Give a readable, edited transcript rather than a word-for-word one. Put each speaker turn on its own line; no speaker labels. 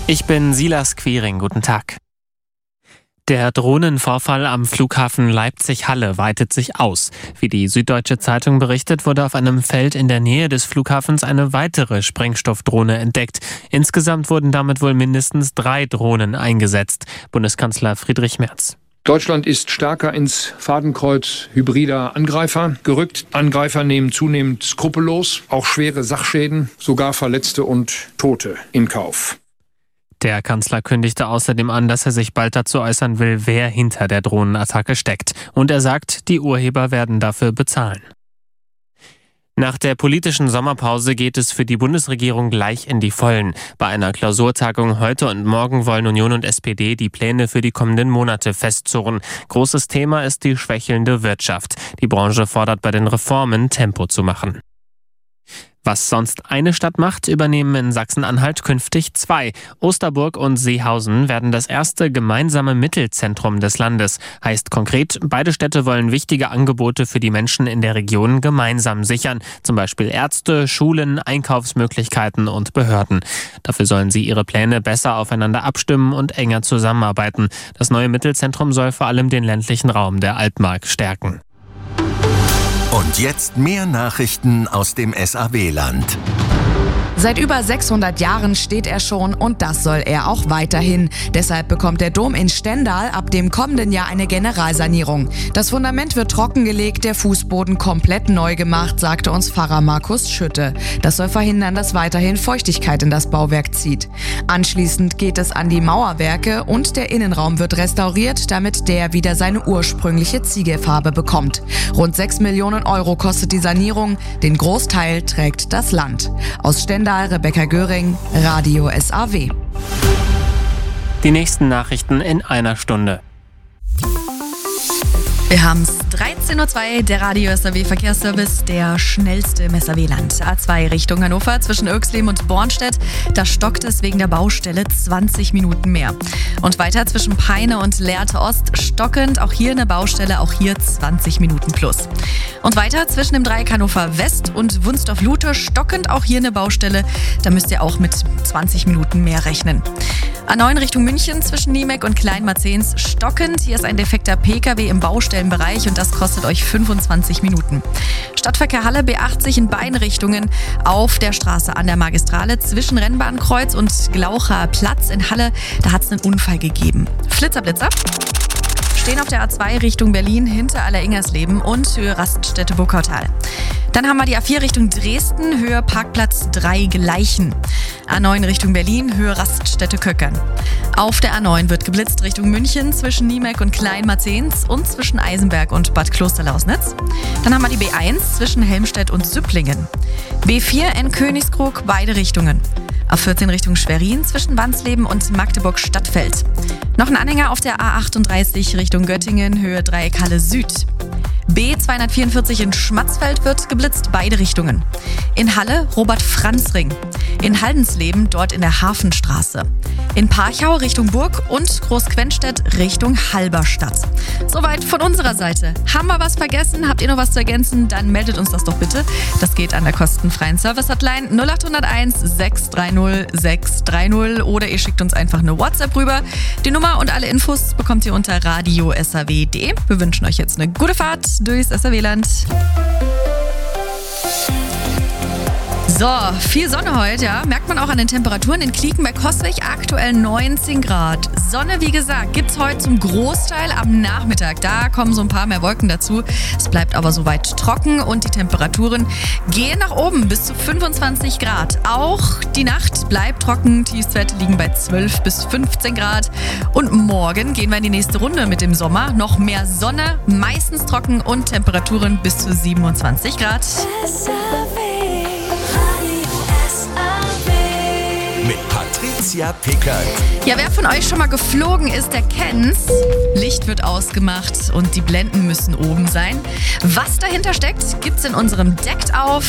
Ich bin Silas Quiring, guten Tag. Der Drohnenvorfall am Flughafen Leipzig-Halle weitet sich aus. Wie die Süddeutsche Zeitung berichtet, wurde auf einem Feld in der Nähe des Flughafens eine weitere Sprengstoffdrohne entdeckt. Insgesamt wurden damit wohl mindestens 3 Drohnen eingesetzt. Bundeskanzler Friedrich Merz.
Deutschland ist stärker ins Fadenkreuz hybrider Angreifer gerückt. Angreifer nehmen zunehmend skrupellos auch schwere Sachschäden, sogar Verletzte und Tote in Kauf.
Der Kanzler kündigte außerdem an, dass er sich bald dazu äußern will, wer hinter der Drohnenattacke steckt. Und er sagt, die Urheber werden dafür bezahlen. Nach der politischen Sommerpause geht es für die Bundesregierung gleich in die Vollen. Bei einer Klausurtagung heute und morgen wollen Union und SPD die Pläne für die kommenden Monate festzurren. Großes Thema ist die schwächelnde Wirtschaft. Die Branche fordert bei den Reformen Tempo zu machen. Was sonst eine Stadt macht, übernehmen in Sachsen-Anhalt künftig 2. Osterburg und Seehausen werden das erste gemeinsame Mittelzentrum des Landes. Heißt konkret, beide Städte wollen wichtige Angebote für die Menschen in der Region gemeinsam sichern. Zum Beispiel Ärzte, Schulen, Einkaufsmöglichkeiten und Behörden. Dafür sollen sie ihre Pläne besser aufeinander abstimmen und enger zusammenarbeiten. Das neue Mittelzentrum soll vor allem den ländlichen Raum der Altmark stärken.
Und jetzt mehr Nachrichten aus dem SAW-Land.
Seit über 600 Jahren steht er schon und das soll er auch weiterhin. Deshalb bekommt der Dom in Stendal ab dem kommenden Jahr eine Generalsanierung. Das Fundament wird trockengelegt, der Fußboden komplett neu gemacht, sagte uns Pfarrer Markus Schütte. Das soll verhindern, dass weiterhin Feuchtigkeit in das Bauwerk zieht. Anschließend geht es an die Mauerwerke und der Innenraum wird restauriert, damit der wieder seine ursprüngliche Ziegelfarbe bekommt. Rund 6 Millionen Euro kostet die Sanierung. Den Großteil trägt das Land. Aus Stendal Rebecca Göring, Radio SAW.
Die nächsten Nachrichten in einer Stunde.
Wir haben es 13.02 Uhr, der Radio SAW Verkehrsservice, der schnellste im SAW-Land. A2 Richtung Hannover zwischen Irxleben und Bornstedt, da stockt es wegen der Baustelle 20 Minuten mehr. Und weiter zwischen Peine und Lehrte Ost stockend, auch hier eine Baustelle, auch hier 20 Minuten plus. Und weiter zwischen dem Dreieck Hannover West und Wunstorf-Lute stockend, auch hier eine Baustelle, da müsst ihr auch mit 20 Minuten mehr rechnen. A9 Richtung München zwischen Niemek und Kleinmarzens stockend. Hier ist ein defekter Pkw im Baustellenbereich und das kostet euch 25 Minuten. Stadtverkehr Halle B80 in beiden Richtungen auf der Straße an der Magistrale zwischen Rennbahnkreuz und Glaucher Platz in Halle. Da hat es einen Unfall gegeben. Flitzer. Stehen auf der A2 Richtung Berlin hinter Alleringersleben und Höhe Raststätte Burgautal. Dann haben wir die A4 Richtung Dresden, Höhe Parkplatz 3 Gleichen. A9 Richtung Berlin, Höhe Raststätte Köckern. Auf der A9 wird geblitzt Richtung München zwischen Niemek und Kleinmarzens und zwischen Eisenberg und Bad Klosterlausnitz. Dann haben wir die B1 zwischen Helmstedt und Süpplingen. B4 in Königskrug, beide Richtungen. A14 Richtung Schwerin zwischen Wansleben und Magdeburg-Stadtfeld. Noch ein Anhänger auf der A38 Richtung Göttingen, Höhe Dreieck Halle Süd. B244 in Schmatzfeld wird geblitzt, beide Richtungen. In Halle Robert-Franz-Ring. In Haldensleben, dort in der Hafenstraße. In Parchau Richtung Burg und Großquenstedt Richtung Halberstadt. Soweit von unserer Seite. Haben wir was vergessen? Habt ihr noch was zu ergänzen? Dann meldet uns das doch bitte. Das geht an der kostenfreien Service-Hotline 0801 630 630 oder ihr schickt uns einfach eine WhatsApp rüber. Die Nummer und alle Infos bekommt ihr unter radiosaw.de. Wir wünschen euch jetzt eine gute Fahrt durchs SAW-Land. So, viel Sonne heute, ja. Merkt man auch an den Temperaturen. In Klieken bei Coswig aktuell 19 Grad. Sonne, wie gesagt, gibt's heute zum Großteil am Nachmittag. Da kommen so ein paar mehr Wolken dazu. Es bleibt aber soweit trocken und die Temperaturen gehen nach oben bis zu 25 Grad. Auch die Nacht bleibt trocken. Tiefstwerte liegen bei 12 bis 15 Grad. Und morgen gehen wir in die nächste Runde mit dem Sommer. Noch mehr Sonne, meistens trocken und Temperaturen bis zu 27 Grad.
Mit Patricia Pickert.
Ja, wer von euch schon mal geflogen ist, der kennt's. Licht wird ausgemacht und die Blenden müssen oben sein. Was dahinter steckt, gibt's in unserem Deckt auf.